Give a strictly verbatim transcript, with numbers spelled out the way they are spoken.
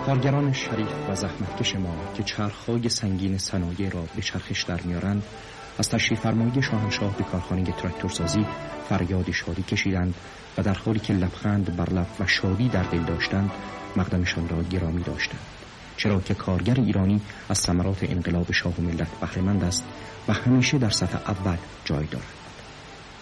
کارگران شریف و زحمتکش ما که چرخ‌های سنگین صنایع را به چرخش در میارند، از تشریف فرمایی شاهنشاه به کارخانه تراکتورسازی فریاد شادی کشیدند و در حالی که لبخند بر لب و شادی در دل داشتند، مقدمشان را گرامی داشتند، چرا که کارگر ایرانی از ثمرات انقلاب شاه و ملت بهره‌مند است و همیشه در صف اول جای دارد.